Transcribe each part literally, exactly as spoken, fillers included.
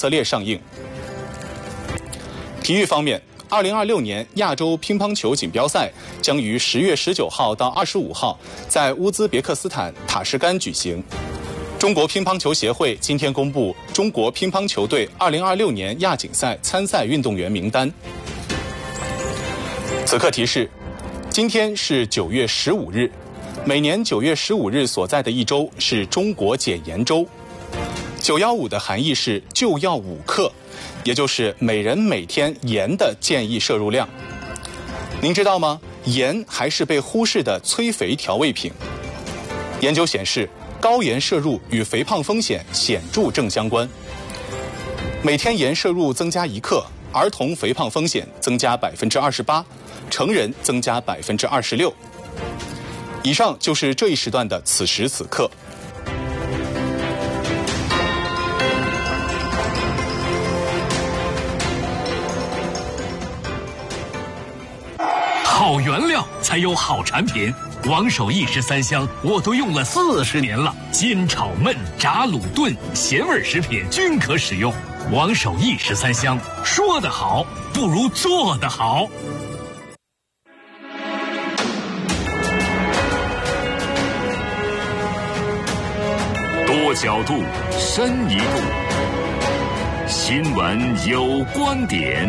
色列上映。体育方面，二零二六年亚洲乒乓球锦标赛将于十月十九号到二十五号在乌兹别克斯坦塔什干举行。中国乒乓球协会今天公布中国乒乓球队二零二六年亚锦赛参赛运动员名单。此刻提示，今天是九月十五日，每年九月十五日所在的一周是中国检验周。九一五的含义是就要五克，也就是每人每天盐的建议摄入量。您知道吗？盐还是被忽视的催肥调味品。研究显示，高盐摄入与肥胖风险显著正相关。每天盐摄入增加一克，儿童肥胖风险增加百分之二十八，成人增加百分之二十六。以上就是这一时段的此时此刻。 好原料才有好产品。王守义十三香我都用了四十年了，煎炒焖炸卤炖咸味食品均可使用。王守义十三香，说得好不如做得好。多角度，深一度，新闻有观点。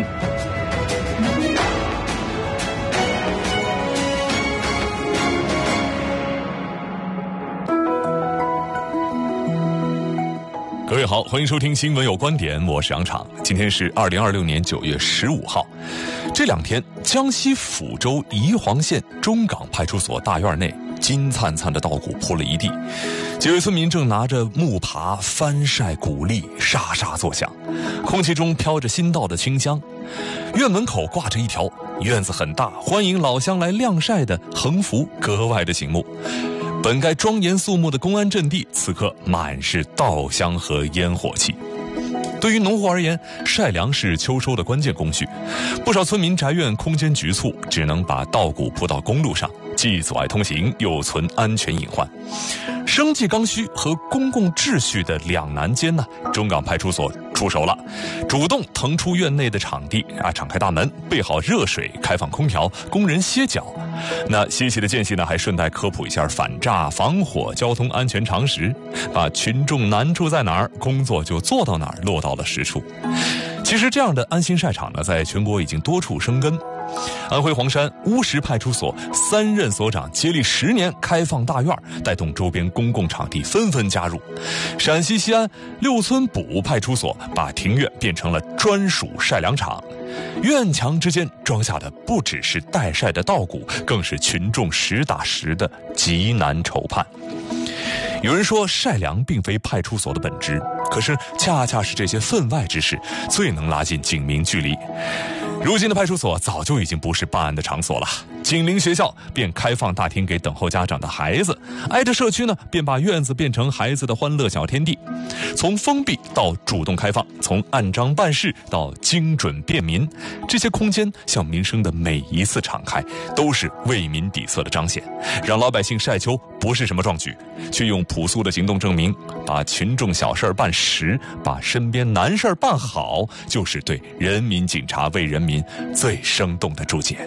各位好，欢迎收听新闻有观点，我是杨昶。今天是二零二六年九月十五号。这两天，江西抚州宜黄县中港派出所大院内金灿灿的稻谷铺了一地，几位村民正拿着木耙翻晒谷粒，沙沙作响，空气中飘着新稻的清香。院门口挂着一条院子很大，欢迎老乡来晾晒的横幅，格外的醒目。本该庄严肃穆的公安阵地，此刻满是稻香和烟火气。对于农户而言，晒粮是秋收的关键工序，不少村民宅院空间局促，只能把稻谷铺到公路上，既阻碍通行，又存安全隐患。生计刚需和公共秩序的两难间呢，中港派出所出手了，主动腾出院内的场地啊，敞开大门，备好热水，开放空调，工人歇脚。那稀奇的间隙呢，还顺带科普一下反诈、防火、交通安全常识，把群众难处在哪儿，工作就做到哪儿，落到了实处。其实这样的安心晒场呢，在全国已经多处生根。安徽黄山乌石派出所三任所长接力十年开放大院，带动周边公共场地纷纷加入。陕西西安六村堡派出所把庭院变成了专属晒粮场，院墙之间装下的不只是待晒的稻谷，更是群众实打实的急难愁盼。有人说晒粮并非派出所的本职，可是恰恰是这些分外之事最能拉近警民距离。如今的派出所早就已经不是办案的场所了，紧邻学校便开放大厅给等候家长的孩子，挨着社区呢便把院子变成孩子的欢乐小天地。从封闭到主动开放，从按章办事到精准便民，这些空间向民生的每一次敞开，都是为民底色的彰显，让老百姓晒秋不是什么壮举，却用朴素的行动证明，把群众小事办实，把身边难事办好，就是对人民警察为人民最生动的注解。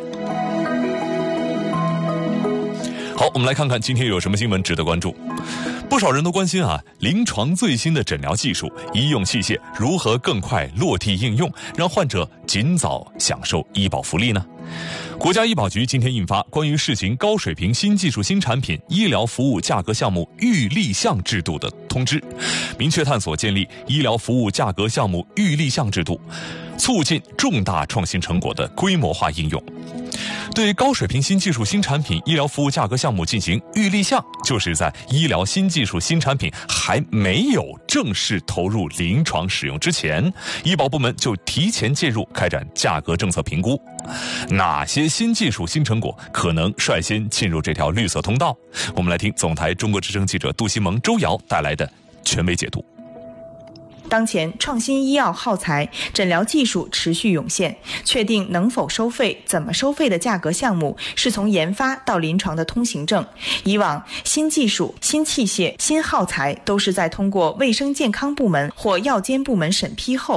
好，我们来看看今天有什么新闻值得关注。不少人都关心啊，临床最新的诊疗技术、医用器械如何更快落地应用，让患者尽早享受医保福利呢？国家医保局今天印发关于试行高水平新技术新产品医疗服务价格项目预立项制度的通知，明确探索建立医疗服务价格项目预立项制度，促进重大创新成果的规模化应用。对高水平新技术新产品医疗服务价格项目进行预立项，就是在医疗新技术新产品还没有正式投入临床使用之前，医保部门就提前介入开展价格政策评估。哪些新技术新成果可能率先进入这条绿色通道？我们来听总台中国之声记者杜西蒙、周瑶带来的权威解读。 当前创新医药耗材、诊疗技术持续涌现，确定能否收费、怎么收费的价格项目是从研发到临床的通行证。以往新技术、新器械、新耗材都是在通过卫生健康部门或药监部门审批后